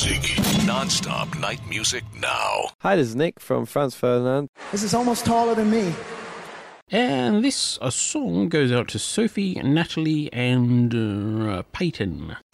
music. Non-stop night music now. Hi, this is Nick from Franz Ferdinand. This is almost taller than me. And this song goes out to Sophie, Natalie, and Peyton.